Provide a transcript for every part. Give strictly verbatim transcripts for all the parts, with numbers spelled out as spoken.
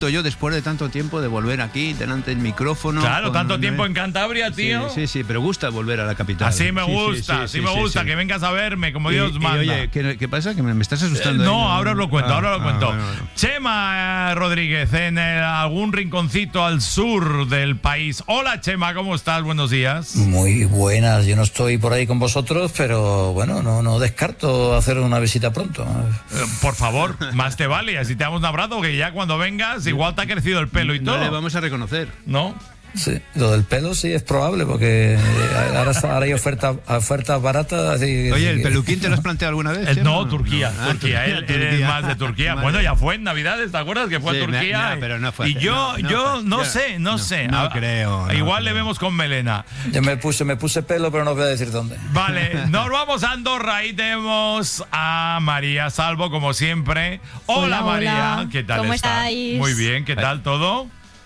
yo después de tanto tiempo de volver aquí delante del micrófono. Claro, con, tanto ¿no? tiempo en Cantabria, tío. Sí, sí, sí, pero gusta volver a la capital. Así me sí, gusta, sí, así sí, me sí, gusta, sí. que vengas a verme como Y, Dios y, manda. oye, ¿qué, ¿qué pasa? ¿Que me, me estás asustando? Eh, ahí, no, ahora os lo cuento, Ah, ahora lo ah, cuento. bueno, bueno. Chema eh, Rodríguez, en eh, algún rinconcito al sur del país. Hola, Chema, ¿cómo estás? Buenos días. Muy buenas, yo no estoy por ahí con vosotros, pero bueno, no, no descarto hacer una visita pronto. Eh, por favor, más te vale, así te damos un abrazo, que ya cuando vengas igual te ha crecido el pelo y No todo. le vamos a reconocer. ¿No? Sí, lo del pelo sí es probable, porque ahora, ahora hay ofertas ofertas baratas. Así, Oye, así ¿el que- peluquín te lo has planteado alguna vez? Eh, Chema? no, Turquía, Ah, Turquía, él, él es Turquía. más de Turquía. Vale. Bueno, ya fue en Navidades, ¿te acuerdas que fue Sí, a Turquía? me- no, pero no fue y hace- yo, no, no yo fue- no yo- sé, no, no, sé. no Ah, creo, no igual le creo. vemos con melena. Yo me puse, me puse pelo, pero no os voy a decir dónde. Vale, nos vamos a Andorra y tenemos a María Salvo, como siempre. Hola, Hola, María, hola. ¿qué tal ¿Cómo estás? estáis? Muy bien, ¿qué tal todo?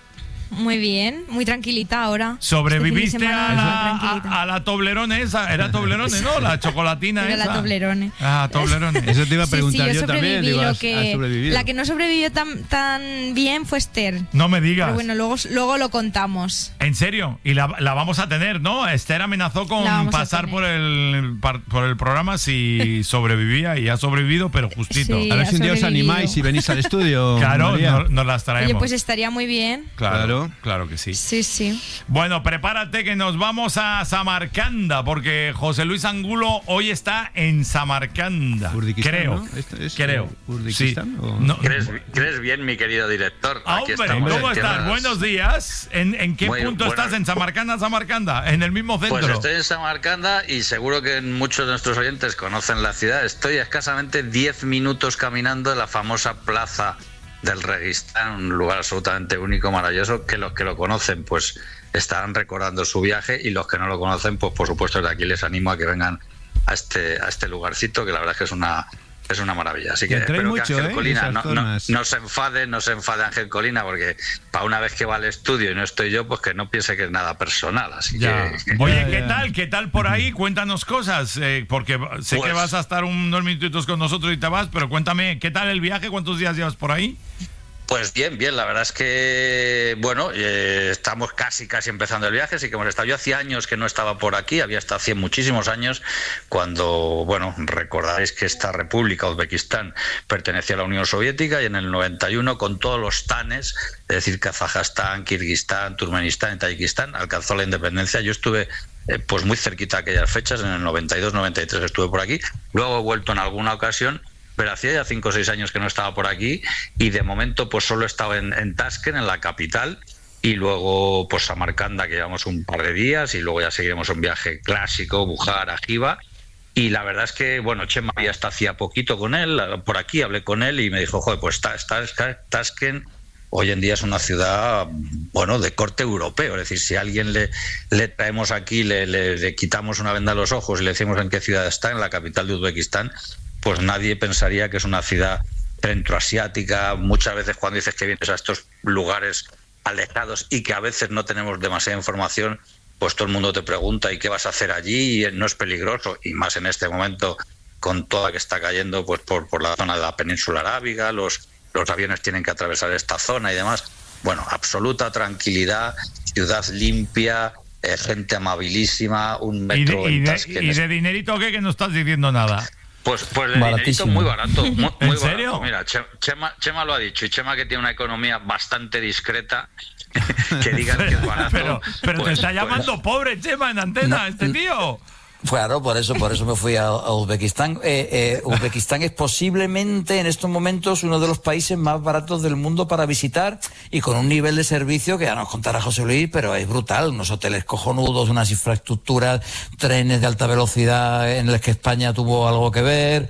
Muy bien, muy tranquilita ahora. ¿Sobreviviste Este fin de a semana la, tranquilita. a, a la Toblerone esa? Era Toblerone, ¿no? La chocolatina Era esa. la Toblerone. Ah, Toblerone. Eso te iba a Sí, preguntar sí, yo, yo también. sobreviví. Digo, Lo ¿has- que, has sobrevivido? la que no sobrevivió tan, tan bien fue Esther. No me digas. Pero bueno, luego, luego lo contamos. En serio, y la, la vamos a tener, ¿no? Esther amenazó con La vamos a pasar tener. por el par- por el programa si sobrevivía, y ha sobrevivido, pero justito. Sí. A ver ha si un día os sobrevivido. animáis y venís al estudio. Claro, María. no- nos las traemos. Oye, pues estaría muy bien. claro, Claro. claro que sí. Sí, sí. Bueno, prepárate que nos vamos a Samarcanda, porque José Luis Angulo hoy está en Samarcanda. Urdikistán, Creo. ¿no? ¿Esto es, Creo. eh, Urdikistán, Sí. o- No- ¿Crees, crees bien, mi querido director? Ah, Aquí hombre, estamos ¿cómo en estás? tierras- Buenos días. ¿En, en qué Muy punto buenas. estás? ¿En Samarcanda, Samarcanda? ¿En el mismo centro? Pues estoy en Samarcanda y seguro que muchos de nuestros oyentes conocen la ciudad. Estoy a escasamente diez minutos caminando de la famosa plaza del Registán, un lugar absolutamente único, maravilloso, que los que lo conocen pues estarán recordando su viaje, y los que no lo conocen, pues por supuesto de aquí les animo a que vengan a este a este lugarcito, que la verdad es que es una es una maravilla. Así que Que atrae espero mucho, que Ángel ¿eh? Colina Esas no, no, zonas. no se enfade, no se enfade Ángel Colina, porque para una vez que va al estudio y no estoy yo, pues que no piense que es nada personal. Así Ya. que Oye, Ya, ¿qué ya. tal? ¿Qué tal por ahí? Cuéntanos cosas, eh, porque sé Pues- que vas a estar unos minutitos con nosotros y te vas, pero cuéntame, ¿qué tal el viaje? ¿Cuántos días llevas por ahí? Pues bien, bien, la verdad es que, bueno, eh, estamos casi, casi empezando el viaje, así que hemos estado. Yo hacía años que no estaba por aquí, había estado hace muchísimos años, cuando, bueno, recordaréis que esta república, Uzbekistán, pertenecía a la Unión Soviética, y en el noventa y uno, con todos los tanes, es decir, Kazajstán, Kirguistán, Turkmenistán y Tayikistán, alcanzó la independencia. Yo estuve eh, pues muy cerquita a aquellas fechas, en el noventa y dos, noventa y tres estuve por aquí, luego he vuelto en alguna ocasión, pero hacía ya cinco o seis años que no estaba por aquí, y de momento pues solo he estado en, en Tashkent, en la capital, y luego pues Samarcanda, que llevamos un par de días, y luego ya seguiremos un viaje clásico, Bujar, Jiva. Y la verdad es que, bueno, Chema ya está hacía poquito con él, por aquí hablé con él y me dijo, joder, pues está, está, está- Tashkent hoy en día es una ciudad, bueno, de corte europeo. Es decir, si a alguien le, le traemos aquí, le, le, le quitamos una venda a los ojos y le decimos en qué ciudad está, en la capital de Uzbekistán, pues nadie pensaría que es una ciudad centroasiática. Muchas veces cuando dices que vienes a estos lugares alejados y que a veces no tenemos demasiada información, pues todo el mundo te pregunta, ¿y qué vas a hacer allí? Y no es peligroso, y más en este momento con toda que está cayendo pues por, por la zona de la península arábiga, los, los aviones tienen que atravesar esta zona y demás. Bueno, absoluta tranquilidad, ciudad limpia, eh, gente amabilísima, un ¿Y metro de, y en de- Tashkent y es- de dinerito qué? Que no estás diciendo nada. Pues, pues de dinerito Baratísimo. muy barato. Muy, muy ¿En barato. serio? Mira, Che- Chema, Chema lo ha dicho, y Chema, que tiene una economía bastante discreta, que digan que es barato. Pero, pero te pues- está pues- llamando pobre, Chema, en antena, No, este tío. Claro, por eso, por eso me fui a, a Uzbekistán. Eh, eh, Uzbekistán es posiblemente en estos momentos uno de los países más baratos del mundo para visitar, y con un nivel de servicio que ya nos contará José Luis, pero es brutal. Unos hoteles cojonudos, unas infraestructuras, trenes de alta velocidad en los que España tuvo algo que ver,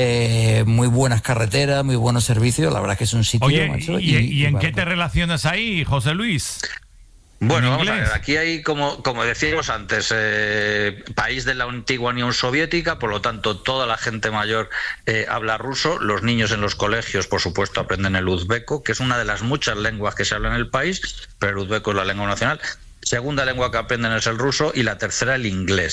eh, muy buenas carreteras, muy buenos servicios. La verdad es que es un sitio, Oye, macho, ¿y, y en qué barato. te relacionas ahí, José Luis? Bueno, ¿En vamos a inglés? ver, aquí hay, como, como decíamos antes, eh, país de la antigua Unión Soviética, por lo tanto toda la gente mayor eh, habla ruso, los niños en los colegios, por supuesto, aprenden el uzbeco, que es una de las muchas lenguas que se hablan en el país, pero el uzbeco es la lengua nacional. Segunda lengua que aprenden es el ruso, y la tercera el inglés.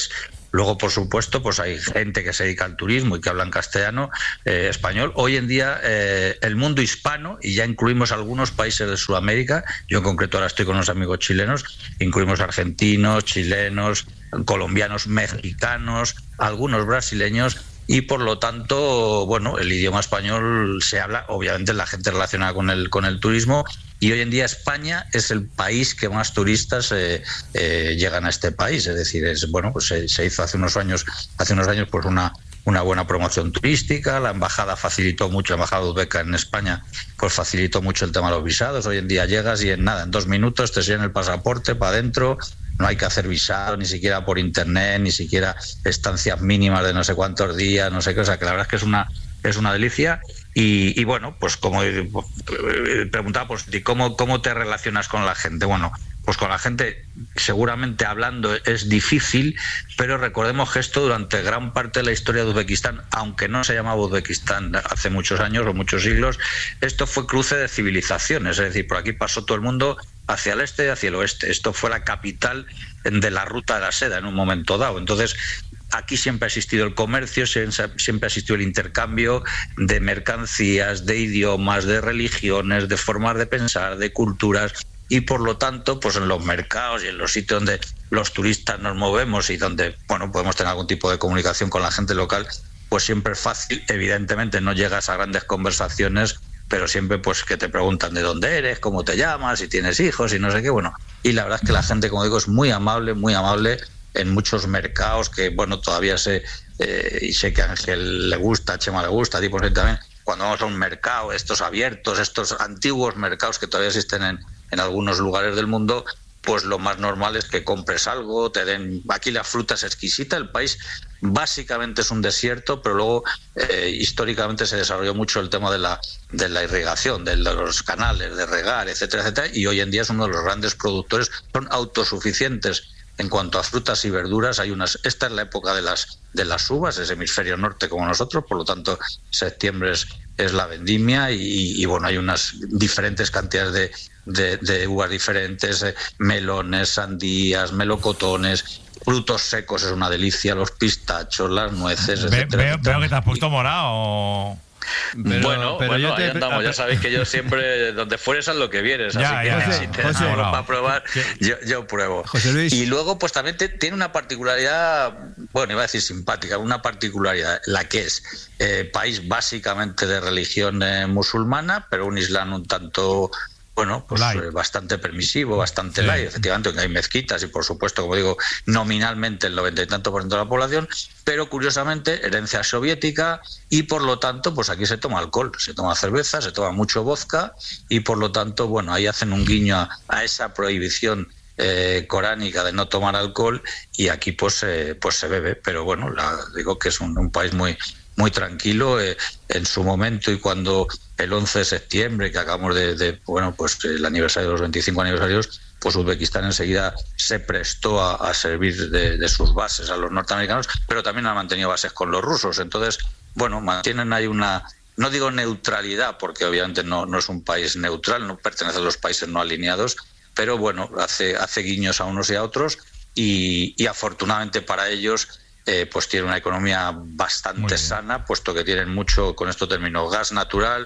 Luego, por supuesto, pues hay gente que se dedica al turismo y que habla en castellano, eh, español. Hoy en día, eh, el mundo hispano, y ya incluimos algunos países de Sudamérica, yo en concreto ahora estoy con unos amigos chilenos, incluimos argentinos, chilenos, colombianos, mexicanos, algunos brasileños, y por lo tanto, bueno, el idioma español se habla, obviamente, la gente relacionada con el, con el turismo, y hoy en día España es el país que más turistas eh, eh, llegan a este país. Es decir, es bueno, pues se, se hizo hace unos años, hace unos años, pues una una buena promoción turística. La embajada facilitó mucho, la embajada uzbeca en España, pues facilitó mucho el tema de los visados. Hoy en día llegas y en nada, en dos minutos te siguen el pasaporte para adentro. No hay que hacer visado, ni siquiera por internet, ni siquiera estancias mínimas de no sé cuántos días, no sé qué. O sea, que la verdad es que es una es una delicia. Y, y bueno, pues como preguntaba, pues ¿cómo, cómo te relacionas con la gente? Bueno, pues con la gente seguramente hablando es difícil, pero recordemos que esto durante gran parte de la historia de Uzbekistán, aunque no se llamaba Uzbekistán hace muchos años o muchos siglos, esto fue cruce de civilizaciones. Es decir, por aquí pasó todo el mundo hacia el este y hacia el oeste. Esto fue la capital de la ruta de la seda en un momento dado. Entonces, aquí siempre ha existido el comercio, siempre ha existido el intercambio de mercancías, de idiomas, de religiones, de formas de pensar, de culturas, y por lo tanto, pues en los mercados y en los sitios donde los turistas nos movemos y donde, bueno, podemos tener algún tipo de comunicación con la gente local, pues siempre es fácil. Evidentemente no llegas a grandes conversaciones, pero siempre pues que te preguntan de dónde eres, cómo te llamas, si tienes hijos y no sé qué, bueno. Y la verdad es que la gente, como digo, es muy amable, muy amable en muchos mercados que, bueno, todavía sé, eh, y sé que a Ángel le gusta, a Chema le gusta, a ti por ejemplo también, cuando vamos a un mercado, estos abiertos, estos antiguos mercados que todavía existen en, en algunos lugares del mundo, pues lo más normal es que compres algo, te den... Aquí la fruta es exquisita, el país básicamente es un desierto, pero luego eh, históricamente se desarrolló mucho el tema de la, de la irrigación, de los canales, de regar, etcétera, etcétera, y hoy en día es uno de los grandes productores, son autosuficientes en cuanto a frutas y verduras. Hay unas, esta es la época de las de las uvas, es hemisferio norte como nosotros, por lo tanto septiembre es, es la vendimia y, y bueno, hay unas diferentes cantidades de, de, de uvas diferentes, eh, melones, sandías, melocotones, frutos secos, es una delicia, los pistachos, las nueces, Ve, etcétera, veo, etcétera. veo que te has puesto morado. Pero- bueno, pero bueno yo te- ahí andamos. Ya sabéis que yo siempre, donde fueres es lo que vienes. Ya, así ya, que ya. si te José, algo bravo. para probar, yo, yo pruebo. José Luis. Y luego, pues también te- tiene una particularidad, bueno, iba a decir simpática, una particularidad, la que es eh, país básicamente de religión eh, musulmana, pero un islam un tanto... Bueno, pues Light. eh, bastante permisivo, bastante Sí. light, efectivamente, hay mezquitas y por supuesto, como digo, nominalmente el noventa y tanto por ciento de la población, pero curiosamente herencia soviética y por lo tanto, pues aquí se toma alcohol, se toma cerveza, se toma mucho vodka y por lo tanto, bueno, ahí hacen un guiño a, a esa prohibición eh, coránica de no tomar alcohol y aquí pues, eh, pues se bebe, pero bueno, la, digo que es un, un país muy muy tranquilo eh, en su momento y cuando el once de septiembre, que acabamos de, de bueno, pues el aniversario de los veinticinco aniversarios, pues Uzbekistán enseguida se prestó a, a servir de, de sus bases a los norteamericanos, pero también ha mantenido bases con los rusos. Entonces, bueno, mantienen ahí una, no digo neutralidad, porque obviamente no, no es un país neutral, no pertenece a los países no alineados, pero bueno, hace, hace guiños a unos y a otros y, y afortunadamente para ellos... Eh, pues tiene una economía bastante sana, puesto que tienen mucho, con esto termino, gas natural,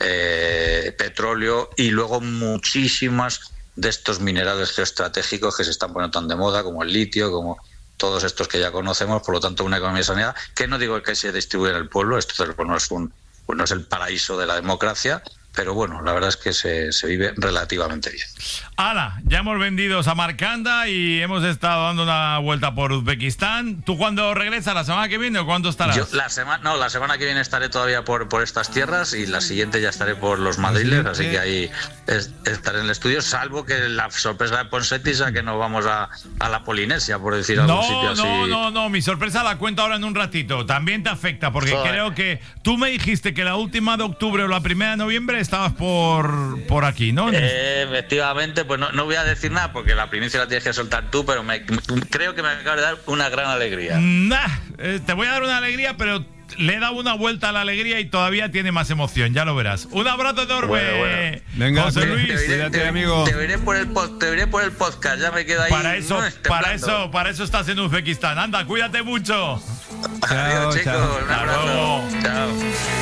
eh, petróleo y luego muchísimas de estos minerales geoestratégicos que se están poniendo tan de moda, como el litio, como todos estos que ya conocemos, por lo tanto una economía saneada, que no digo que se distribuya en el pueblo, esto no es, un, pues no es el paraíso de la democracia, pero bueno, la verdad es que se, se vive relativamente bien. Ala, ya hemos vendido Samarcanda y hemos estado dando una vuelta por Uzbekistán. ¿Tú cuándo regresas? ¿La semana que viene o cuándo estarás? Yo la semana no, la semana que viene estaré todavía por, por estas tierras y la siguiente ya estaré por los Madriles, así que ahí es, estaré en el estudio, salvo que la sorpresa de Ponseti sea que nos vamos a, a la Polinesia, por decir algún No, sitio así. no, no, no, mi sorpresa la cuento ahora en un ratito. También te afecta, porque Joder. creo que tú me dijiste que la última de octubre o la primera de noviembre estabas por, por aquí, ¿no? Eh, efectivamente, pues no, no voy a decir nada porque la primicia la tienes que soltar tú, pero me, creo que me acaba de dar una gran alegría. Nah, eh, te voy a dar una alegría, pero le he dado una vuelta a la alegría y todavía tiene más emoción, ya lo verás. Un abrazo enorme. Bueno, bueno. Venga, José te- Luis. Te iré, Cuídate, te- amigo. te veré por el pod- te veré por el podcast, ya me quedo ahí. Para eso, ¿no? para Temblando. eso, para eso estás en Uzbekistán. Anda, cuídate mucho. Adiós, Chao, chicos. chao. Un Hasta abrazo. luego. Chao.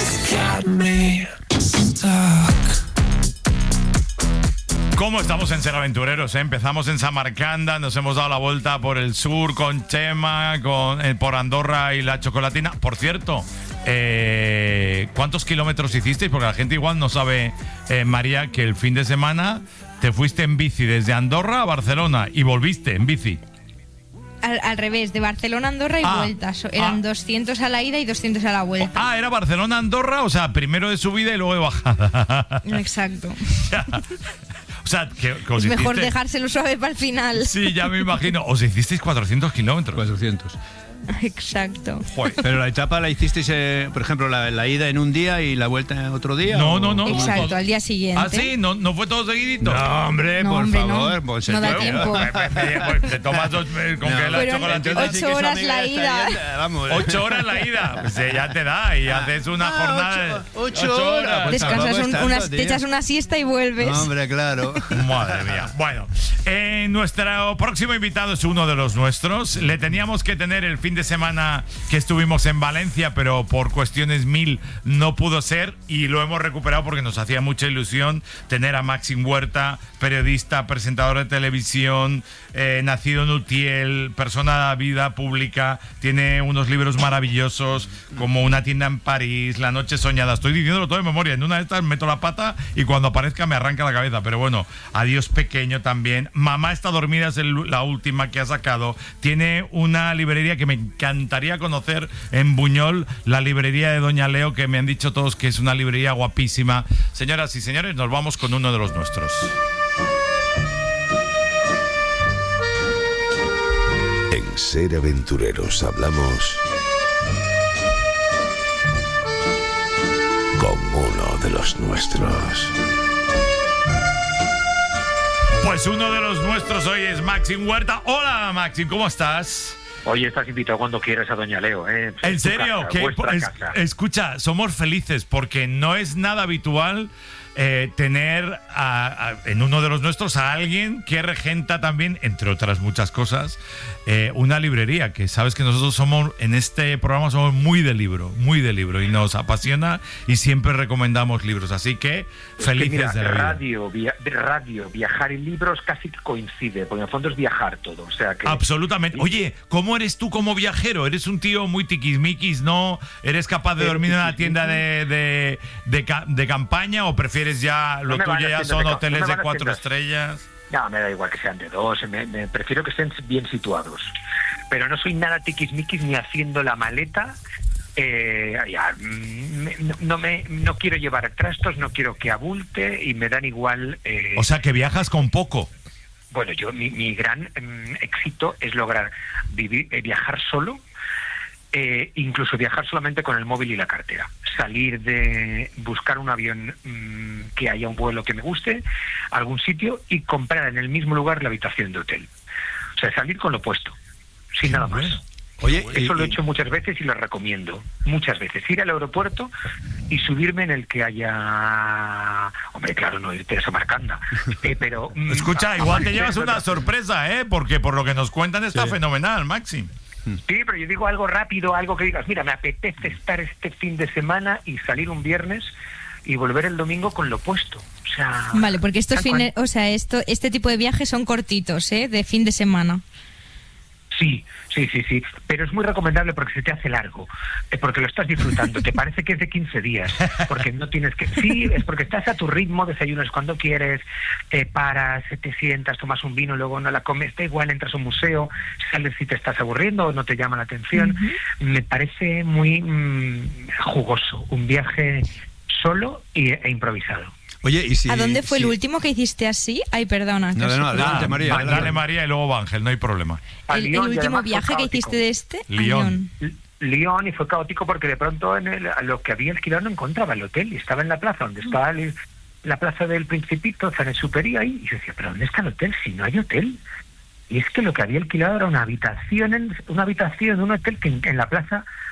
¿Cómo estamos en Ser Aventureros? eh? Empezamos en Samarcanda, nos hemos dado la vuelta por el sur con Chema, con, eh, por Andorra y la Chocolatina. Por cierto, eh, ¿cuántos kilómetros hicisteis? Porque la gente igual no sabe, eh, María, que el fin de semana te fuiste en bici desde Andorra a Barcelona y volviste en bici. Al, al revés, de Barcelona a Andorra y Ah, vuelta. So- Eran ah. doscientos a la ida y doscientos a la vuelta. Ah, era Barcelona-Andorra, o sea, primero de subida y luego de bajada. Exacto. O sea, que, que os Es mejor hiciste- dejárselo suave para el final. Sí, ya me imagino. Os hicisteis cuatrocientos kilómetros. cuatrocientos. Exacto. Joder. Pero la etapa la hicisteis, eh, por ejemplo, la, la ida en un día y la vuelta en otro día. No, ¿o? no, no. Exacto, al día siguiente. ¿Ah, sí? ¿No, no fue todo seguidito? No, hombre, No, por hombre, no. favor. pues, No da tío. tiempo. Pues te tomas dos eh, con No. que la Fueron chocolatina. ocho sí que esa horas amiga la está ida. yendo, Vamos. Ocho horas la ida. Pues eh, ya te da y haces una Ah, jornada. de- ocho- ocho horas. Pues Descansas tampoco un- es tanto, unas, tío. te echas una siesta y vuelves. No, hombre, claro. Madre mía. Bueno, eh, nuestro próximo invitado es uno de los nuestros. Le teníamos que tener el fin de semana que estuvimos en Valencia, pero por cuestiones mil no pudo ser y lo hemos recuperado porque nos hacía mucha ilusión tener a Maxim Huerta, periodista, presentador de televisión, eh, nacido en Utiel, persona de vida pública, tiene unos libros maravillosos como Una tienda en París, La noche soñada. Estoy diciéndolo todo de memoria. En una de estas meto la pata y cuando aparezca me arranca la cabeza. Pero bueno, Adiós pequeño también. Mamá está dormida es el- la última que ha sacado. Tiene una librería que me encantaría conocer en Buñol, la librería de Doña Leo, que me han dicho todos que es una librería guapísima. Señoras y señores, nos vamos con uno de los nuestros. En Ser Aventureros hablamos con uno de los nuestros. Pues uno de los nuestros hoy es Maxim Huerta. Hola, Maxim, ¿cómo estás? Oye, estás invitado cuando quieras a Doña Leo, ¿eh? ¿En Tu serio? casa, Que- vuestra es- casa. escucha, somos felices porque no es nada habitual eh, tener a- a- en uno de los nuestros a alguien que regenta también, entre otras muchas cosas, eh, una librería, que sabes que nosotros somos, en este programa somos muy de libro, muy de libro, y nos apasiona y siempre recomendamos libros, así que Es que felices mira, de la vida. radio, via- radio, viajar y libros casi que coincide, porque en el fondo es viajar todo, o sea que... Absolutamente. Oye, ¿cómo eres tú como viajero? ¿Eres un tío muy tiquismiquis, no? ¿Eres capaz de Eh, dormir en una tiquismiquis. tienda de, de, de, ca- de campaña o prefieres ya, lo No me van tuyo a ya tiendas son de ca- hoteles no me de van a cuatro tiendas. estrellas? No, me da igual que sean de dos, me, me- prefiero que estén bien situados. Pero no soy nada tiquismiquis ni haciendo la maleta. Eh, ya, mm, me- no, no me, no quiero llevar trastos, no quiero que abulte y me dan igual... eh, O sea, que viajas con poco. Bueno, yo mi, mi gran mm, éxito es lograr vivir, eh, viajar solo, eh, incluso viajar solamente con el móvil y la cartera. Salir de buscar un avión mm, que haya un vuelo que me guste, algún sitio y comprar en el mismo lugar la habitación de hotel. O sea, salir con lo puesto, sin nada más. Oye, Eso y- lo he y- hecho muchas veces y lo recomiendo. Muchas veces. Ir al aeropuerto y subirme en el que haya... Hombre, claro, no irte a Samarcanda. Eh, pero... mm, Escucha, a- igual te amanecer llevas en una otra- sorpresa, ¿eh? Porque por lo que nos cuentan está Sí. fenomenal, Maxim. Sí, pero yo digo algo rápido, algo que digas, mira, me apetece estar este fin de semana y salir un viernes y volver el domingo con lo puesto. O sea... Vale, porque estos tal cual. fines, o sea, esto, este tipo de viajes son cortitos, ¿eh? De fin de semana. Sí, sí, sí, sí. Pero es muy recomendable porque se te hace largo. eh, Porque lo estás disfrutando. Te parece que es de quince días. Porque no tienes que... Sí, es porque estás a tu ritmo, desayunas cuando quieres, te paras, te sientas, tomas un vino, luego no la comes. Da igual, entras a un museo, sales si te estás aburriendo o no te llama la atención. Me parece muy mm, jugoso. Un viaje solo y, e improvisado. Oye, ¿y si, ¿A dónde fue si- el último que hiciste así? Ay, perdona. que No, os- no, adelante, Ah, María. va- adelante. Dale, María, y luego va Ángel, no hay problema. A el, el Lyon, y último además fue viaje que caótico. hiciste de este, a Lyon. Lyon. Lyon, y fue caótico porque de pronto en el, a lo que había alquilado no encontraba el hotel y estaba en la plaza donde estaba el- la plaza del Principito, Saint-Exupéry ahí, y yo decía, pero ¿dónde está el hotel si no hay hotel? Y es que lo que había alquilado era una habitación en, una habitación de un hotel que en, en la plaza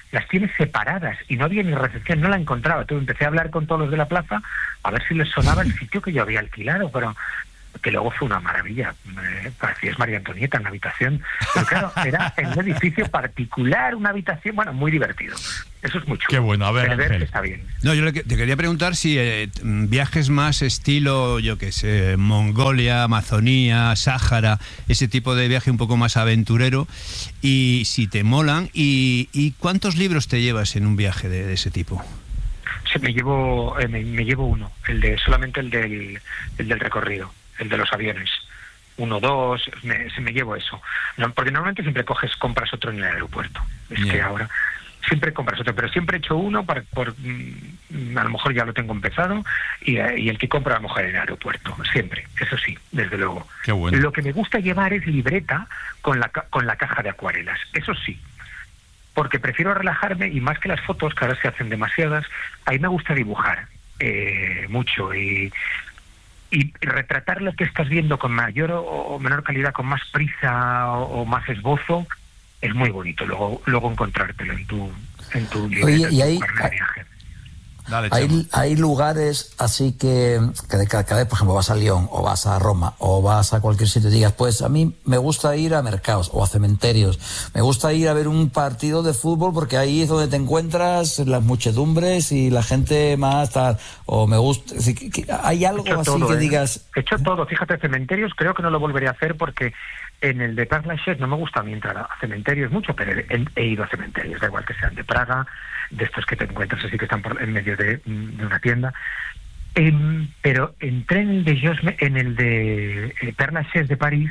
las tiene separadas y no había ni recepción, no la encontraba. Entonces empecé a hablar con todos los de la plaza a ver si les sonaba el sitio que yo había alquilado, pero que luego fue una maravilla. Eh, parecía es María Antonieta en la habitación. Pero claro, era en un edificio particular, una habitación, bueno, muy divertido. Eso es muy chulo. Qué bueno, a ver, Pero Ángel. está bien. No, yo le que- te quería preguntar si eh, viajes más estilo, yo qué sé, Mongolia, Amazonía, Sáhara, ese tipo de viaje un poco más aventurero, y si te molan, y, y ¿cuántos libros te llevas en un viaje de, de ese tipo? Sí, me llevo eh, me, me llevo uno, el de solamente el del, el del recorrido, el de los aviones. Uno, dos, me, se me llevo eso. No, porque normalmente siempre coges, compras otro en el aeropuerto. Es Yeah. que ahora siempre compras otro, pero siempre he hecho uno para, por mm, a lo mejor ya lo tengo empezado y, eh, y el que compro a lo mejor en el aeropuerto, siempre, eso sí, desde luego. Qué bueno. Lo que me gusta llevar es libreta con la ca- con la caja de acuarelas, eso sí. Porque prefiero relajarme y más que las fotos, que ahora se hacen demasiadas, a mí me gusta dibujar eh, mucho y, y retratar lo que estás viendo con mayor o menor calidad, con más prisa o, o más esbozo, es muy bonito luego luego encontrártelo en tu en tu libreta, Oye, en y tu hay- cuaderno de viaje. Dale, Chema. Hay, hay lugares así que, que de cada, cada vez, por ejemplo, vas a Lyon o vas a Roma o vas a cualquier sitio y digas, pues a mí me gusta ir a mercados o a cementerios, me gusta ir a ver un partido de fútbol porque ahí es donde te encuentras las muchedumbres y la gente más tal, o me gusta, es decir, que- que hay He algo hecho así todo, que ¿eh? digas, He hecho todo, fíjate, cementerios creo que no lo volveré a hacer porque en el de Père Lachaise no me gusta a mí entrar a cementerios mucho, pero he, he ido a cementerios, da igual que sean de Praga, de estos que te encuentras así que están por, en medio de, de una tienda. Em, pero entré en el de Josme, en el de eh, Père Lachaise de París,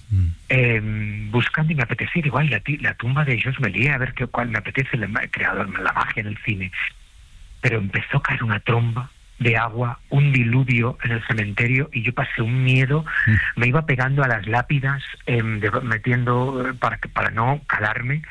em, buscando y me apetecía, digo, ay, la, ti- la tumba de Georges Méliès, a ver qué cuál me apetece, el ma- creador, la magia en el cine. Pero empezó a caer una tromba de agua, un diluvio en el cementerio y yo pasé un miedo, me iba pegando a las lápidas, em, de- metiendo eh, para que- para no calarme,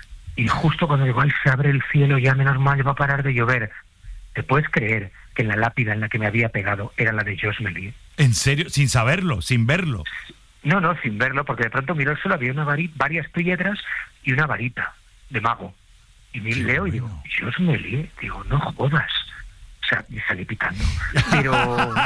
y justo cuando igual se abre el cielo, ya menos mal va a parar de llover. ¿Te puedes creer que en la lápida en la que me había pegado era la de Georges Méliès? ¿En serio? Sin saberlo, sin verlo. No, no, sin verlo, porque de pronto miró el suelo, había una vari- varias piedras y una varita de mago. Y me Qué leo y bueno. digo, Georges Méliès, digo, no jodas. O sea, me salí pitando. Pero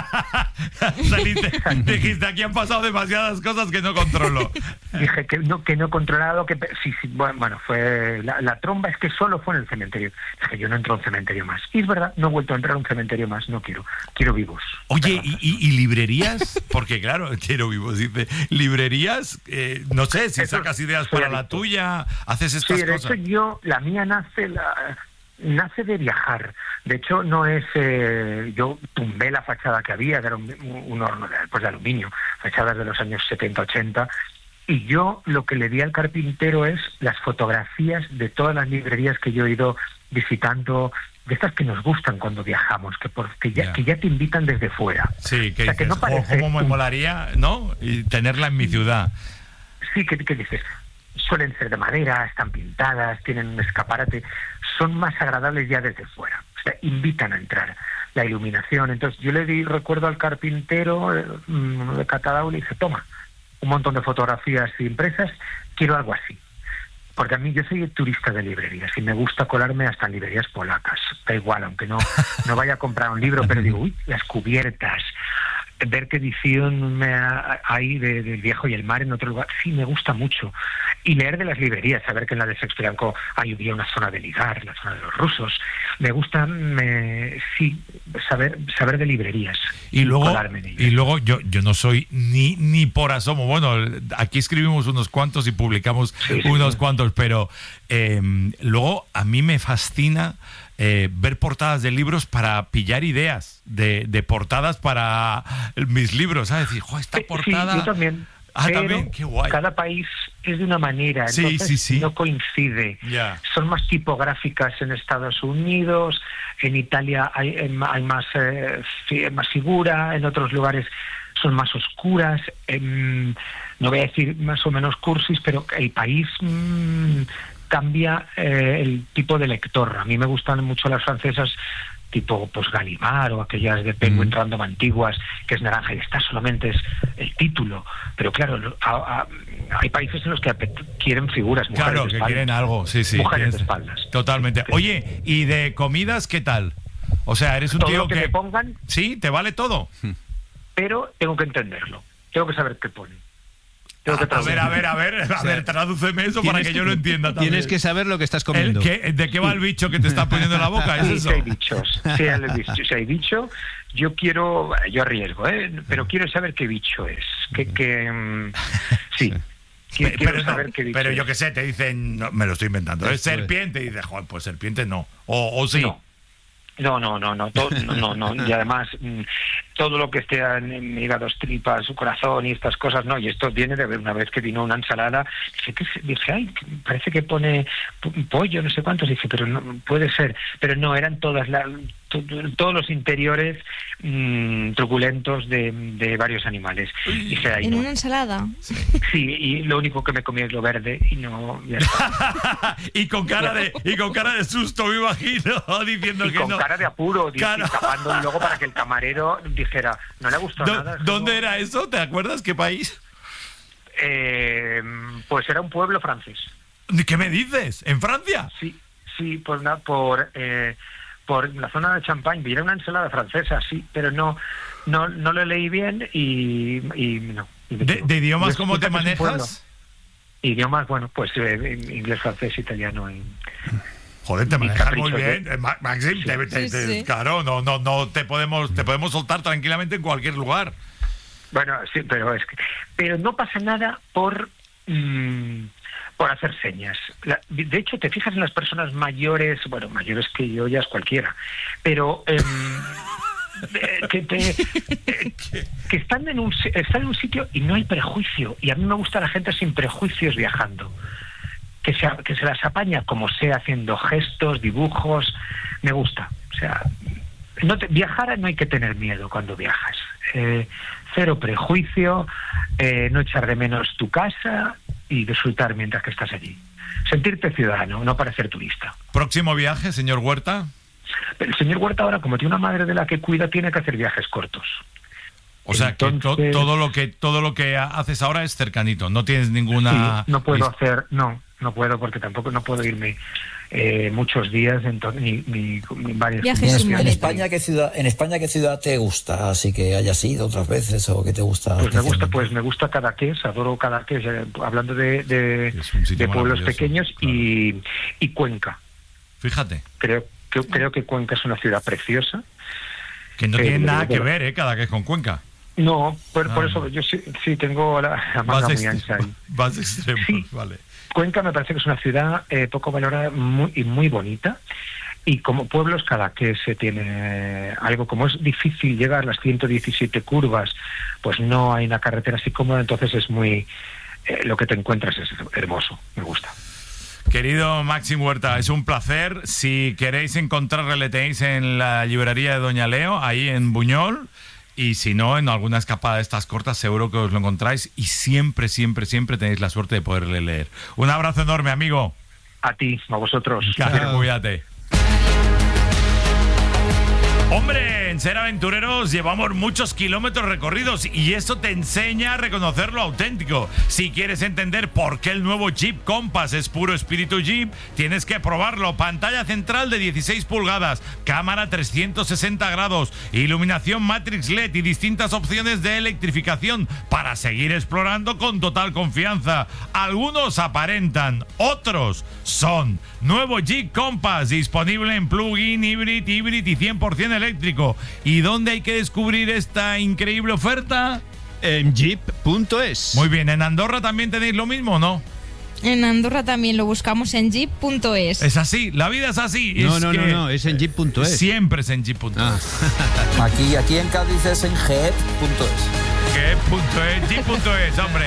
Saliste, dijiste, aquí han pasado demasiadas cosas que no controlo. dije que no que no he controlado, que pe- sí, sí, bueno, bueno, fue la, la tromba es que solo fue en el cementerio. Dije, yo no entro a un cementerio más. Y es verdad, no he vuelto a entrar a un cementerio más, no quiero, quiero vivos. Oye, ¿y, y, y librerías? Porque claro, quiero vivos, dice. ¿Librerías? Eh, no sé, si Eso sacas ideas soy para la adicto. tuya, haces Sí, estas de cosas. hecho yo, la mía nace la, nace de viajar. De hecho no es, eh, yo tumbé la fachada que había, que era un, un horno de, pues de aluminio, fachadas de los años setenta, ochenta, y yo lo que le di al carpintero es las fotografías de todas las librerías que yo he ido visitando, de estas que nos gustan cuando viajamos, que, por, que, ya, Ya. que ya te invitan desde fuera. Sí, que O sea, que dices, no "Jo, parece ¿cómo me un- molaría, no? Y tenerla en mi ciudad. Sí, ¿qué, qué dices? Suelen ser de madera, están pintadas, tienen un escaparate, son más agradables ya desde fuera, o sea, invitan a entrar. La iluminación, entonces yo le di recuerdo al carpintero eh, mm, de Catadau, le dije, toma, un montón de fotografías impresas, quiero algo así. Porque a mí yo soy turista de librerías y me gusta colarme hasta en librerías polacas, da igual, aunque no, no vaya a comprar un libro, pero digo, uy, las cubiertas, ver qué edición me ha- hay de, del Viejo y el Mar en otro lugar, sí, me gusta mucho. Y leer de las librerías, saber que en la de Shakespeare hay había una zona de ligar, la zona de los rusos. Me gusta, me, sí, saber saber de librerías. Y luego, colarme en ellas. y luego yo, yo no soy ni, ni por asomo. Bueno, aquí escribimos unos cuantos y publicamos Sí, sí, unos sí. cuantos, pero eh, luego a mí me fascina eh, ver portadas de libros para pillar ideas de, de portadas para mis libros. ¿Sabes? Decir, "Jo, esta Sí, portada". sí, yo también. Ah, pero también, qué guay. cada país es de una manera, Sí, entonces sí, sí. no coincide. Ya. Son más tipográficas en Estados Unidos, en Italia hay, hay más, eh, fi- más figura, en otros lugares son más oscuras, em, no voy a decir más o menos cursis, pero el país mm, cambia eh, el tipo de lector. A mí me gustan mucho las francesas tipo pues Gallimard o aquellas de Penguin mm. Random antiguas, que es naranja, y esta solamente es el título. Pero claro, a, a, hay países en los que quieren figuras, mujeres claro, de que espaldas. quieren algo, sí, sí. Mujeres tienes, de espaldas. Totalmente. Oye, ¿y de comidas qué tal? O sea, eres un todo tío lo que, que... me pongan, sí, te vale todo. Pero tengo que entenderlo. Tengo que saber qué pone. Tengo que a ver, a ver, a ver, a ver, tradúceme eso para que yo lo entienda también. Tienes que saber lo que estás comiendo. El que, ¿De qué va el bicho que te está poniendo en la boca? ¿Es sí, eso? Si hay bichos. Si hay, si hay bicho, yo quiero, yo arriesgo, ¿eh? Pero quiero saber qué bicho es. Que, que um, sí. Quiero, pero, quiero saber no, qué bicho pero es. yo qué sé, te dicen, no, me lo estoy inventando, es serpiente, y dices, joder, pues serpiente no. O, o sí. No. No, no, no, no, todo, no, no, no, y además mmm, todo lo que esté en hígados, tripas, su corazón y estas cosas, no, y esto viene de ver una vez que vino una ensalada, dije, ¿qué? Dije, ay, parece que pone pollo, no sé cuántos, dije, pero no, puede ser, pero no, eran todas las, to, todos los interiores mmm, truculentos de, de varios animales. Dije, ay, ¿En no. una ensalada? Sí, y lo único que me comí es lo verde y no... Ya está. y con cara de y con cara de susto, me imagino, diciendo y que con no. cara de apuro, Cara... y tapando y luego para que el camarero dijera, no le gustó Do, nada. ¿Dónde no... era eso? ¿Te acuerdas? ¿Qué país? Eh, pues era un pueblo francés. ¿Qué me dices? ¿En Francia? Sí, sí, por una, por eh, por la zona de Champagne. Era una ensalada francesa, sí, pero no no no lo leí bien y, y no. Y ¿De, ¿De idiomas cómo te manejas? Idiomas, bueno, pues eh, inglés, francés, italiano y... Joder, te manejas muy bien, de... Maxim, sí. te, te, Sí, te, sí. claro, no, no, no te podemos, te podemos soltar tranquilamente en cualquier lugar. Bueno, sí, pero es que, pero no pasa nada por mmm, por hacer señas. La, de hecho, te fijas en las personas mayores, bueno, mayores que yo ya es cualquiera, pero eh, que, te, eh, que están en un están en un sitio y no hay prejuicio, y a mí me gusta la gente sin prejuicios viajando. Que se, que se las apaña como sea, haciendo gestos, dibujos, me gusta. O sea, no te, viajar no hay que tener miedo cuando viajas. Eh, cero prejuicio, eh, no echar de menos tu casa y disfrutar mientras que estás allí. Sentirte ciudadano, no parecer turista. ¿Próximo viaje, señor Huerta? El señor Huerta ahora, como tiene una madre de la que cuida, tiene que hacer viajes cortos. O sea, Entonces, que to, todo lo que todo lo que haces ahora es cercanito, no tienes ninguna... Sí, no puedo hacer, no, no puedo porque tampoco no puedo irme eh, muchos días entonces, ni, ni, ni varios Viajes en, en España qué ciudad en España qué ciudad te gusta, así que hayas ido otras veces o que te gusta. Pues me gusta, pues me gusta Cadaqués, adoro Cadaqués, eh, hablando de, de, de pueblos pequeños, claro. y, y Cuenca. Fíjate. Creo que creo que Cuenca es una ciudad preciosa. Que no eh, tiene nada de, que ver, eh, Cadaqués con Cuenca. No, por, ah, por eso yo sí, sí tengo la, la manga muy ancha ahí. Vas extremo, sí. Vale. Cuenca me parece que es una ciudad eh, poco valorada muy, y muy bonita, y como pueblos cada que se tiene eh, algo, como es difícil llegar a las ciento diecisiete curvas, pues no hay una carretera así cómoda, entonces es muy eh, lo que te encuentras es hermoso, me gusta. Querido Maxim Huerta, es un placer. Si queréis encontrarle, le tenéis en la librería de Doña Leo, ahí en Buñol. Y si no, en alguna escapada de estas cortas seguro que os lo encontráis y siempre, siempre, siempre tenéis la suerte de poderle leer. Un abrazo enorme, amigo. A ti, a vosotros. Claro, cuídate. Hombre, en Ser Aventureros llevamos muchos kilómetros recorridos y eso te enseña a reconocer lo auténtico. Si quieres entender por qué el nuevo Jeep Compass es puro espíritu Jeep, tienes que probarlo. Pantalla central de dieciséis pulgadas, cámara trescientos sesenta grados, iluminación Matrix L E D y distintas opciones de electrificación para seguir explorando con total confianza. Algunos aparentan, otros son. Nuevo Jeep Compass, disponible en plug-in, híbrido, híbrido y cien por ciento eléctrico. ¿Y dónde hay que descubrir esta increíble oferta? En jeep punto es. Muy bien, ¿en Andorra también tenéis lo mismo o no? En Andorra también lo buscamos en jeep punto es. Es así, la vida es así. No, es no, que no, no, es en jeep punto es. Siempre es en jeep punto es. Ah. Aquí, aquí en Cádiz es en jeep punto es. jeep punto es, jeep punto es, hombre.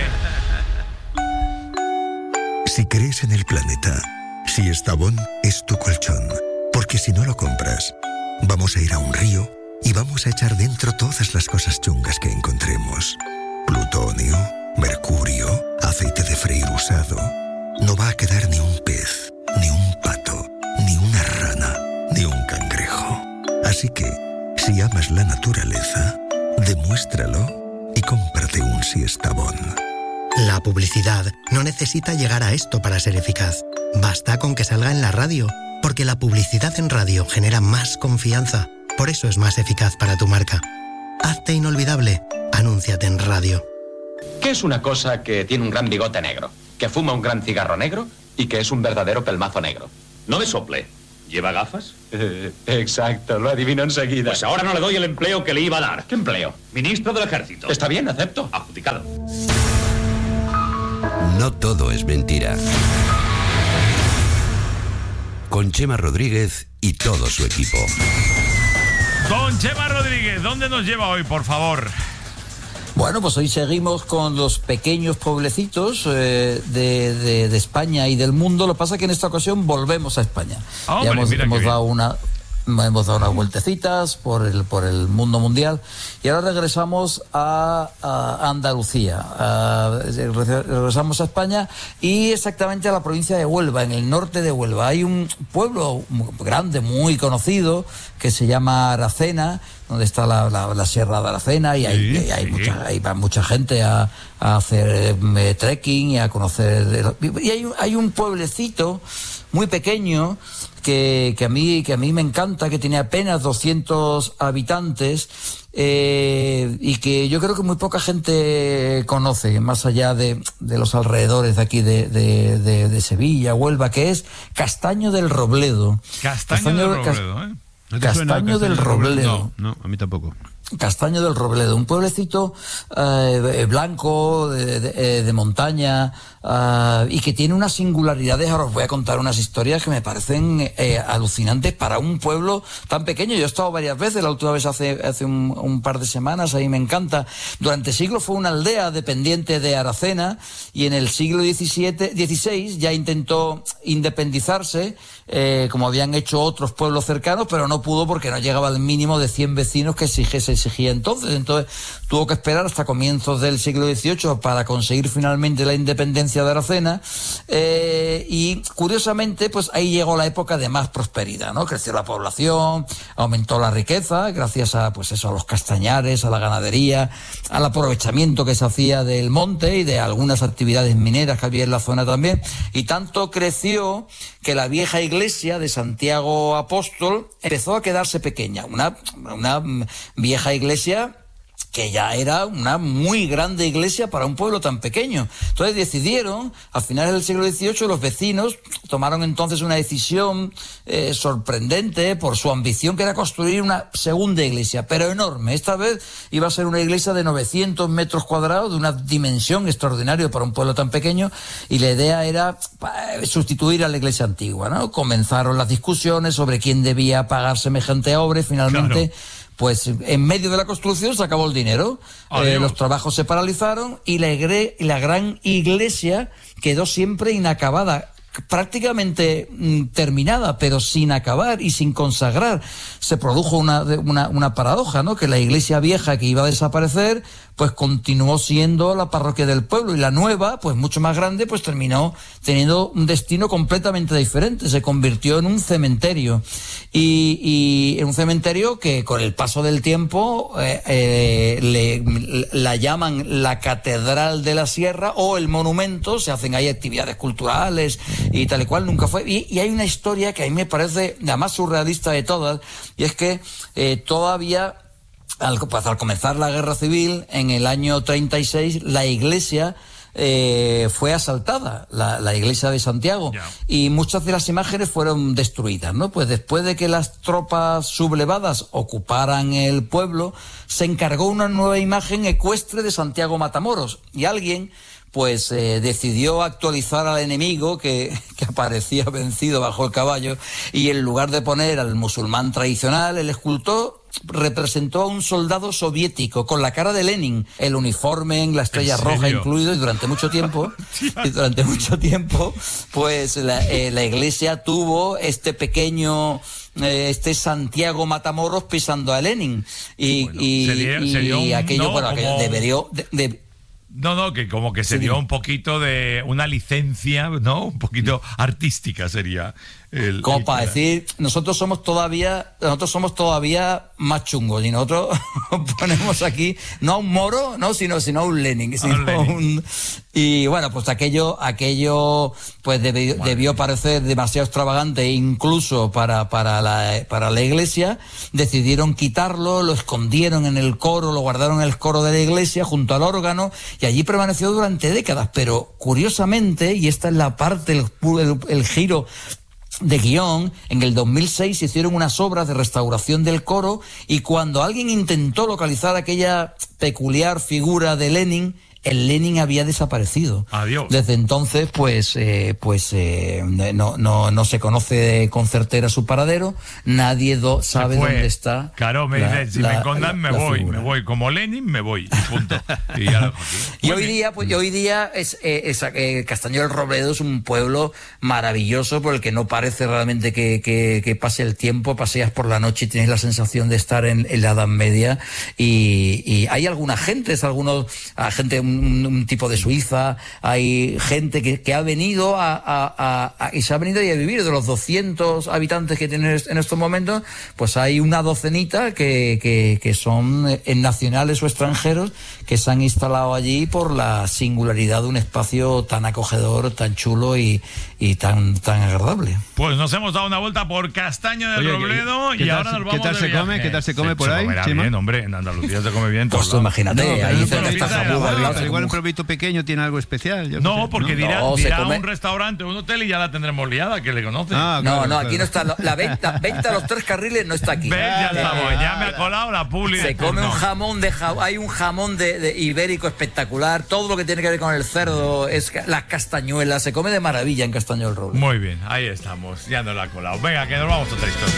Si crees en el planeta, si Estavón es tu colchón, porque si no lo compras, vamos a ir a un río y vamos a echar dentro todas las cosas chungas que encontremos. Plutonio, mercurio, aceite de freír usado. no va a quedar ni un pez, ni un pato, ni una rana, ni un cangrejo. Así que, si amas la naturaleza, demuéstralo y cómprate un Siestabón. La publicidad no necesita llegar a esto para ser eficaz. Basta con que salga en la radio, porque la publicidad en radio genera más confianza. Por eso es más eficaz para tu marca. Hazte inolvidable. Anúnciate en radio. ¿Qué es una cosa que tiene un gran bigote negro, que fuma un gran cigarro negro y que es un verdadero pelmazo negro? No me sople. ¿Lleva gafas? Eh, exacto, lo adivino enseguida. Pues ahora no le doy el empleo que le iba a dar. ¿Qué empleo? Ministro del Ejército. Está bien, acepto. Adjudicado. No todo es mentira. Con Chema Rodríguez y todo su equipo. Con Chema Rodríguez, ¿dónde nos lleva hoy, por favor? Bueno, pues hoy seguimos con los pequeños pueblecitos eh, de, de, de España y del mundo. Lo que pasa es que en esta ocasión volvemos a España. Oh, ya hombre, hemos, mira hemos qué dado bien. una... Hemos dado unas vueltecitas por el por el mundo mundial y ahora regresamos a, a Andalucía, a, regresamos a España y exactamente a la provincia de Huelva, en el norte de Huelva. Hay un pueblo grande, muy conocido, que se llama Aracena, donde está la, la, la Sierra de Aracena y hay, sí, y hay, sí. mucha, hay va mucha gente a, a hacer eh, trekking y a conocer. Y hay, hay un pueblecito muy pequeño que, que a mí que a mí me encanta, que tiene apenas doscientos habitantes eh, y que yo creo que muy poca gente conoce, más allá de, de los alrededores de aquí de, de, de, de Sevilla, Huelva, que es Castaño del Robledo. Castaño, Castaño del Robledo, ¿eh? ¿No te Castaño, suena Castaño del Robledo. No, no, a mí tampoco. Castaño del Robledo, un pueblecito eh, blanco, de, de, de montaña, uh, y que tiene unas singularidades. Ahora os voy a contar unas historias que me parecen eh, alucinantes para un pueblo tan pequeño. Yo he estado varias veces, la última vez hace, hace un, un par de semanas, ahí me encanta. Durante siglos fue una aldea dependiente de Aracena y en el siglo diecisiete, dieciséis ya intentó independizarse, eh, como habían hecho otros pueblos cercanos, pero no pudo porque no llegaba al mínimo de cien vecinos que exigiese exigía entonces, entonces tuvo que esperar hasta comienzos del siglo dieciocho para conseguir finalmente la independencia de Aracena eh, y curiosamente pues ahí llegó la época de más prosperidad, ¿no? Creció la población, aumentó la riqueza gracias a pues eso, a los castañares, a la ganadería, al aprovechamiento que se hacía del monte y de algunas actividades mineras que había en la zona también, y tanto creció que la vieja iglesia de Santiago Apóstol empezó a quedarse pequeña, una, una vieja iglesia que ya era una muy grande iglesia para un pueblo tan pequeño. Entonces decidieron, a finales del siglo dieciocho, los vecinos tomaron entonces una decisión eh, sorprendente por su ambición, que era construir una segunda iglesia, pero enorme. Esta vez iba a ser una iglesia de novecientos metros cuadrados, de una dimensión extraordinaria para un pueblo tan pequeño, y la idea era eh, sustituir a la iglesia antigua, ¿no? Comenzaron las discusiones sobre quién debía pagar semejante obra y finalmente... Claro. Pues en medio de la construcción se acabó el dinero, eh, los trabajos se paralizaron y la, igre- la gran iglesia quedó siempre inacabada, prácticamente mm, terminada, pero sin acabar y sin consagrar. Se produjo una, una, una paradoja, ¿no? Que la iglesia vieja, que iba a desaparecer, pues continuó siendo la parroquia del pueblo, y la nueva, pues mucho más grande, pues terminó teniendo un destino completamente diferente. Se convirtió en un cementerio, y, y en un cementerio que con el paso del tiempo eh, eh, le, la llaman la Catedral de la Sierra o el Monumento. Se hacen ahí actividades culturales y tal y cual, nunca fue. Y, y hay una historia que a mí me parece la más surrealista de todas, y es que eh, todavía Al, pues, al comenzar la guerra civil, en el año treinta y seis, la iglesia eh, fue asaltada, la, la iglesia de Santiago, yeah. y muchas de las imágenes fueron destruidas, ¿no? Pues después de que las tropas sublevadas ocuparan el pueblo, se encargó una nueva imagen ecuestre de Santiago Matamoros, y alguien pues eh, decidió actualizar al enemigo que, que aparecía vencido bajo el caballo, y en lugar de poner al musulmán tradicional, el escultor representó a un soldado soviético con la cara de Lenin, el uniforme en la estrella roja incluido, y durante mucho tiempo y durante mucho tiempo pues la, eh, la iglesia tuvo este pequeño eh, este Santiago Matamoros pisando a Lenin, y, bueno, y, sería, sería un, y aquello, no, bueno, aquello debería de, de, No, no, que como que se Sí, dio dime. un poquito de una licencia, ¿no? Un poquito artística sería. El, Como el- para decir, nosotros somos todavía, nosotros somos todavía más chungos y nosotros ponemos aquí no a un Moro, no, sino, sino a un Lenin, sino un Lenin. un- y bueno, pues aquello, aquello, pues debió, debió parecer demasiado extravagante, incluso para, para la, para la iglesia. Decidieron quitarlo, lo escondieron en el coro, lo guardaron en el coro de la iglesia junto al órgano y allí permaneció durante décadas. Pero curiosamente, y esta es la parte, el, el, el giro de guión, en el dos mil seis se hicieron unas obras de restauración del coro y cuando alguien intentó localizar aquella peculiar figura de Lenin, el Lenin había desaparecido. Adiós. Desde entonces, pues, eh, pues eh, no, no, no se conoce con certera su paradero, nadie do- sabe fue. dónde está. Claro, me la- dice, si la- me escondan, me la voy, figura. me voy. Como Lenin, me voy. Y punto. Y ya lo dejo aquí. Y Muy hoy bien. día, pues, y hoy día es, eh, es, eh, Castañón del Robledo es un pueblo maravilloso por el que no parece realmente que, que, que pase el tiempo, paseas por la noche y tienes la sensación de estar en, en la Edad Media y, y hay algunas gentes, algunos, a gente, un, un tipo de Suiza, hay gente que, que ha venido a, a, a- a- y se ha venido ahí a vivir. De los doscientos habitantes que tienen en estos momentos, pues hay una docenita que, que, que son eh, nacionales o extranjeros que se han instalado allí por la singularidad de un espacio tan acogedor, tan chulo y, y tan, tan agradable. Pues nos hemos dado una vuelta por Castaño del Oye, ¿qué- Robledo qué y tal ahora se- nos qué vamos tal de se viaje. come? ¿Qué tal se come por ahí, comerá Chema? bien, hombre. En Andalucía se come bien. en Pues todos tú lados. imagínate, No, pero ahí no cerca por está pizza, Jamón, igual, al lado, pero igual un como- probito pequeño tiene algo especial. yo qué No, sé, porque dirá, No, se dirá come- un restaurante, un hotel y ya la tendremos liada, que le conoce. Ah, No, claro, no, claro. aquí no está. La, la venta, venta a los tres carriles no está aquí. ¿Ves? Ya Eh, estamos, ya me ha colado la publi. de Se come turno. un jamón de ja- hay un jamón de, de ibérico espectacular, todo lo que tiene que ver con el cerdo, es ca- las castañuelas, se come de maravilla en Castaño del Roble. Muy bien, ahí estamos, ya nos la ha colado. Venga, que nos vamos a otra historia.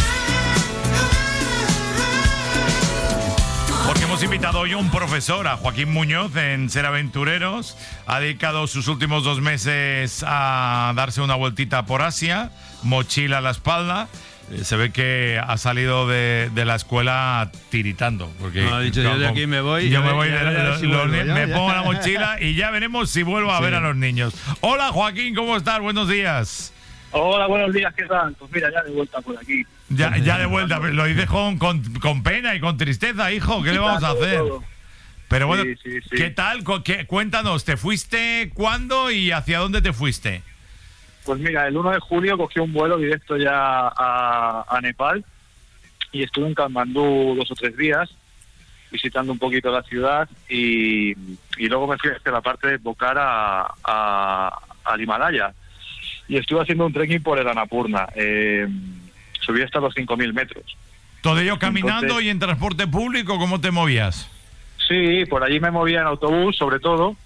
Porque hemos invitado hoy a un profesor, a Joaquín Muñoz, en Ser Aventureros. Ha dedicado sus últimos dos meses a darse una vueltita por Asia, mochila a la espalda. Eh, Se ve que ha salido de, de la escuela tiritando. Porque No, ha dicho, yo de aquí me voy, Yo ya me ve- voy, ya de- verás los- si los vuelvo, ni- ya, me ya. pongo la mochila y ya veremos si vuelvo a Sí. ver a los niños. Hola Joaquín, ¿cómo estás? Buenos días. Hola, buenos días, ¿qué tal? Pues mira, ya de vuelta por aquí. Ya, ya de vuelta, pero lo dices con, con, con pena y con tristeza, hijo. ¿Qué le vamos a Todo, hacer? todo. Pero bueno, Sí, sí, sí. ¿qué tal? Cu- qué- Cuéntanos, ¿te fuiste cuándo y hacia dónde te fuiste? Pues mira, el uno de julio cogí un vuelo directo ya a, a Nepal y estuve en Katmandú dos o tres días visitando un poquito la ciudad y, y luego me fui hacia la parte de Pokhara a, a, al Himalaya y estuve haciendo un trekking por el Annapurna. Eh, subí hasta los cinco mil metros. ¿Todo ello caminando Entonces- y en transporte público? ¿Cómo te movías? Sí, por allí me movía en autobús, sobre todo.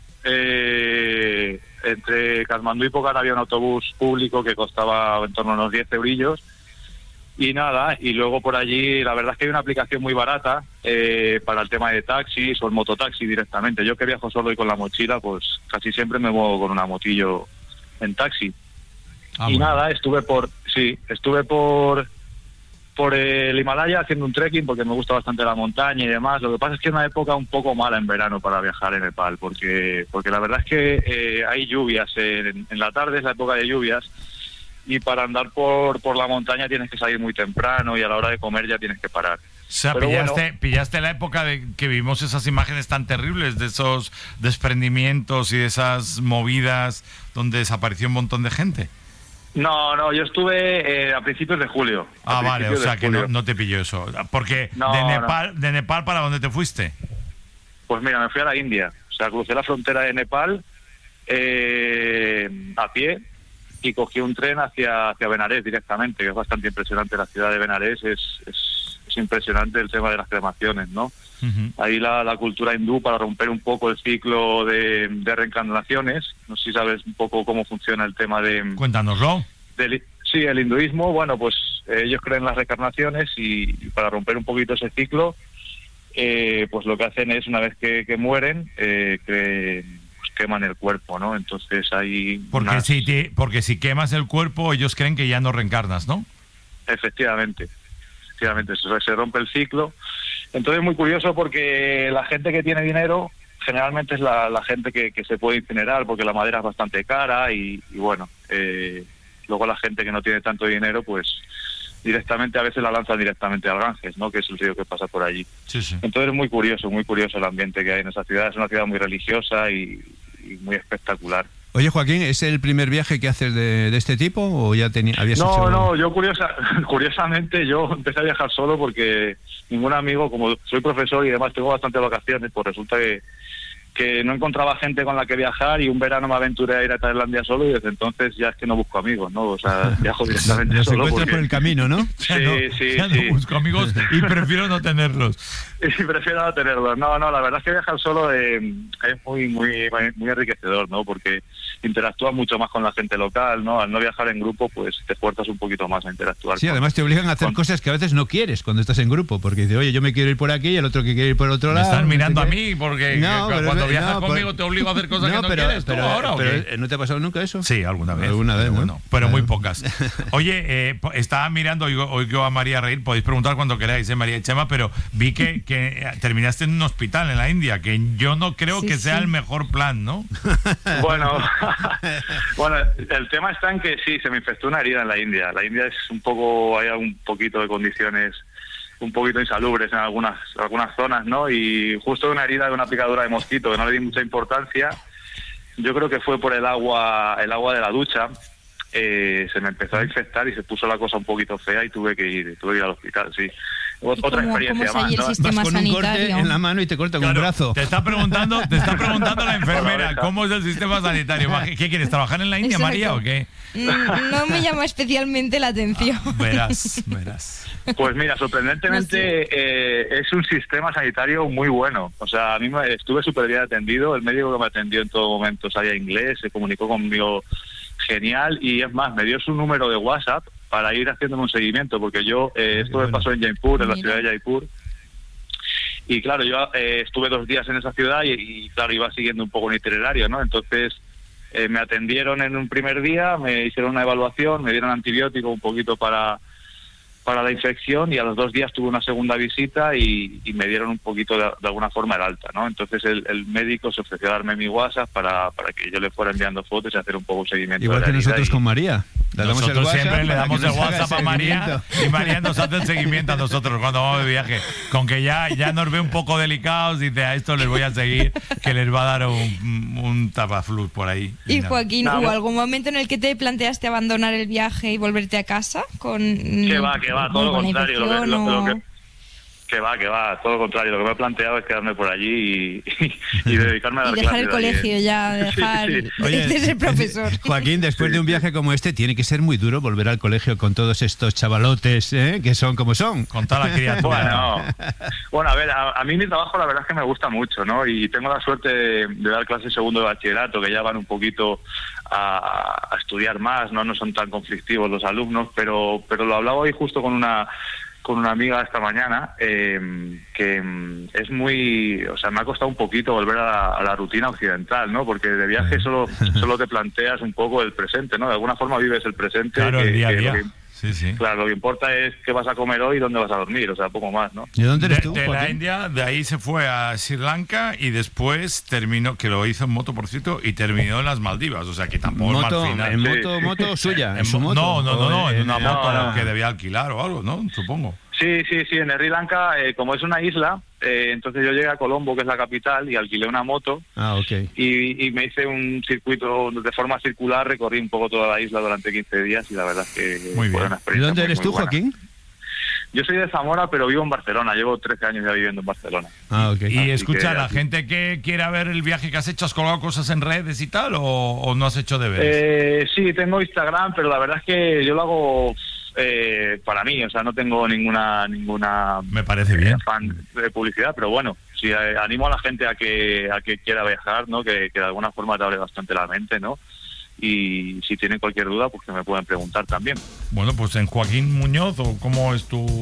Eh, entre Katmandú y Pokhara había un autobús público que costaba en torno a unos diez eurillos. Y nada, y luego por allí, la verdad es que hay una aplicación muy barata eh, para el tema de taxis o el mototaxi directamente. Yo que viajo solo y con la mochila, pues casi siempre me muevo con una motillo en taxi. Ah, y bueno. nada, estuve por, sí, estuve por por el Himalaya haciendo un trekking porque me gusta bastante la montaña y demás. Lo que pasa es que es una época un poco mala en verano para viajar en Nepal, porque porque la verdad es que eh, hay lluvias, en, en la tarde es la época de lluvias, y para andar por, por la montaña tienes que salir muy temprano y a la hora de comer ya tienes que parar. O sea, Pero pillaste, bueno. pillaste la época de que vimos esas imágenes tan terribles de esos desprendimientos y de esas movidas donde desapareció un montón de gente. No, no, yo estuve eh, a principios de julio. a Ah, vale, o principios de sea que no, julio. no te pilló eso. Porque No, de no. Nepal, de Nepal, ¿para dónde te fuiste? Pues mira, me fui a la India. O sea, crucé la frontera de Nepal eh, a pie y cogí un tren hacia, hacia Benarés directamente, que es bastante impresionante. La ciudad de Benarés es, es, es impresionante el tema de las cremaciones, ¿no? Ujú. Ahí la, la cultura hindú, para romper un poco el ciclo de, de reencarnaciones. No sé si sabes un poco cómo funciona el tema de... Cuéntanoslo. del- sí, el hinduismo, bueno, pues eh, ellos creen en las reencarnaciones y, y para romper un poquito ese ciclo, eh, pues lo que hacen es, una vez que, que mueren, eh, que pues, queman el cuerpo, ¿no? Entonces hay... Porque, unas- si te- porque si quemas el cuerpo, ellos creen que ya no reencarnas, ¿no? Efectivamente, efectivamente, se, se rompe el ciclo. Entonces es muy curioso porque la gente que tiene dinero generalmente es la, la gente que, que se puede incinerar porque la madera es bastante cara y, y bueno, eh, luego la gente que no tiene tanto dinero, pues directamente a veces la lanzan directamente al Ganges, ¿no? Que es el río que pasa por allí. Sí, sí. Entonces es muy curioso, muy curioso el ambiente que hay en esa ciudad. Es una ciudad muy religiosa y, y muy espectacular. Oye, Joaquín, ¿es el primer viaje que haces de, de este tipo o ya tenía, habías no, hecho...? No, yo curiosa, curiosamente yo empecé a viajar solo porque ningún amigo, como soy profesor y además tengo bastantes vacaciones, pues resulta que, que no encontraba gente con la que viajar y un verano me aventuré a ir a Tailandia solo y desde entonces ya es que no busco amigos, ¿no? O sea, viajo directamente Los solo. encuentras Porque... por el camino, ¿no? Sí, no, sí, ya sí. no busco amigos y prefiero no tenerlos. Y prefiero no tenerlos. No, no, la verdad es que viajar solo eh, es muy, muy, muy enriquecedor, ¿no? Porque interactúas mucho más con la gente local, ¿no? Al no viajar en grupo, pues te esfuerzas un poquito más a interactuar. Sí, con, además te obligan a hacer con... cosas que a veces no quieres cuando estás en grupo, porque dices, oye, yo me quiero ir por aquí y el otro que quiere ir por el otro Me lado. están no mirando sé a qué. mí porque No, que pero- cuando viajas no, conmigo por- te obligo a hacer cosas No, que no pero- quieres. ¿Tú pero- ahora o pero, qué? ¿no te ha pasado nunca eso? Sí, alguna vez. Alguna vez, pero ¿no? bueno, pero Claro. muy pocas. Oye, eh, po- estaba mirando, oigo, oigo a María reír, podéis preguntar cuando queráis, ¿eh, María y Chema? Pero vi que, que terminaste en un hospital en la India, que yo no creo Sí, que sea sí. el mejor plan, ¿no? Bueno, bueno, el tema está en que sí, se me infectó una herida en la India. La India es un poco, hay un poquito de condiciones un poquito insalubres en algunas algunas zonas, ¿no? Y justo una herida de una picadura de mosquito que no le di mucha importancia. Yo creo que fue por el agua, el agua de la ducha. Eh, se me empezó a infectar y se puso la cosa un poquito fea y tuve que ir, tuve que ir al hospital, sí. Ot- ¿Y Otra cómo- experiencia cómo es allí más, el ¿no? sistema Vas con un corte sanitario? en la mano y te cortan un Claro, brazo. Te está preguntando, te está preguntando la enfermera, Hola, ¿cómo es el sistema sanitario? ¿Qué quieres, trabajar en la India, Exacto. María, o qué? Mm, No me llama especialmente la atención. Verás, verás. Pues mira, sorprendentemente eh, es un sistema sanitario muy bueno. O sea, a mí me, estuve súper bien atendido. El médico que me atendió en todo momento sabía inglés, se comunicó conmigo genial y es más, me dio su número de WhatsApp para ir haciéndome un seguimiento, porque yo, eh, esto me bueno. pasó en Jaipur, en la Mira. ciudad de Jaipur. Y claro, yo eh, estuve dos días en esa ciudad y, y claro, iba siguiendo un poco un itinerario, ¿no? Entonces eh, me atendieron en un primer día, me hicieron una evaluación, me dieron antibiótico un poquito para para la infección y a los dos días tuve una segunda visita y, y me dieron un poquito de, de alguna forma el alta, ¿no? Entonces el, el médico se ofreció a darme mi WhatsApp para, para que yo le fuera enviando fotos y hacer un poco un seguimiento. Igual de que la herida nosotros y- con María. Le damos el Nosotros WhatsApp siempre le para damos que el nos haga WhatsApp a María seguimiento. y María nos hace el seguimiento a nosotros cuando vamos de viaje. Con que ya, ya nos ve un poco delicados, dice a esto les voy a seguir, que les va a dar un, un tapafluz por ahí. Y nada. Joaquín, No, ¿hubo no. algún momento en el que te planteaste abandonar el viaje y volverte a casa? Con, Que va, que va, todo lo con la contrario. Lo que, lo- infección lo o- que, que va, que va, todo lo contrario. Lo que me he planteado es quedarme por allí y, y, y dedicarme a dar Y dejar clases el de allí. colegio ya, dejar Sí, sí. Oye, de ser profesor. Joaquín, después de un viaje como este, tiene que ser muy duro volver al colegio con todos estos chavalotes, ¿eh? Que son como son. Con toda la criatura. Bueno, bueno, a ver, a, a mí mi trabajo la verdad es que me gusta mucho, ¿no? Y tengo la suerte de, de dar clases segundo de bachillerato, que ya van un poquito a, a estudiar más, ¿no? No son tan conflictivos los alumnos, pero, pero lo hablaba hoy justo con una con una amiga esta mañana, eh, que mm, es muy, o sea, me ha costado un poquito volver a la, a la rutina occidental, ¿no? Porque de viaje solo, solo te planteas un poco el presente, ¿no? De alguna forma vives el presente. Claro, que- el día a que día. lo que- Sí, sí. Claro, lo que importa es qué vas a comer hoy y dónde vas a dormir, o sea, poco más, ¿no? ¿Y de dónde De, eres tú, de la Joaquín? India, de ahí se fue a Sri Lanka y después terminó, que lo hizo en moto, por cierto, y terminó en las Maldivas, o sea que tampoco es Moto, mal final. en Sí. moto, moto suya, en, En su mo- moto. no, no, no, no, O en una no, moto no. que debía alquilar o algo, ¿no? Supongo. Sí, sí, sí, en Sri Lanka, eh, como es una isla, eh, entonces yo llegué a Colombo, que es la capital, y alquilé una moto Ah, ok. y, y me hice un circuito de forma circular, recorrí un poco toda la isla durante quince días y la verdad es que Muy fue bien. una ¿De experiencia dónde muy, eres muy tú, buena. Joaquín? Yo soy de Zamora, pero vivo en Barcelona, llevo trece años ya viviendo en Barcelona. Ah, ok. Y Así escucha, que- la gente que quiera ver el viaje que has hecho, ¿has colgado cosas en redes y tal o, o no has hecho deberes? Eh, sí, tengo Instagram, pero la verdad es que yo lo hago eh, para mí, o sea, no tengo ninguna ninguna Me parece eh, bien. afán de publicidad, pero bueno, sí, eh, animo a la gente a que a que quiera viajar, ¿no? Que, que de alguna forma te abre bastante la mente, ¿no? Y si tienen cualquier duda, pues que me pueden preguntar también. Bueno, pues en Joaquín Muñoz, ¿o cómo es tu...?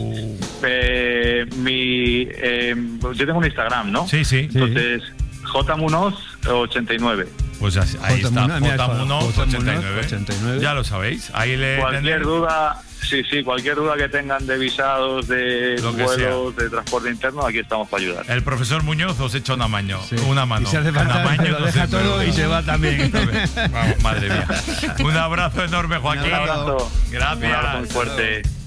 Eh, mi, eh, yo tengo un Instagram, ¿no? Sí, sí. Entonces, jmunoz ochenta y nueve. Pues ahí ahí está, J Munoz, J Munoz ochenta y nueve. ochenta y nueve. Ya lo sabéis. Ahí le Cualquier tenéis. duda, sí, sí, cualquier duda que tengan de visados, de Lo que vuelos, de transporte interno, aquí estamos para ayudar. El profesor Muñoz os echa una mano. Sí. Una mano. Y si hace falta, Una maño, lo no deja sé, todo pero- y se va también. Vamos, madre mía. Un abrazo enorme, Joaquín. Un abrazo. Gracias. Un abrazo muy fuerte.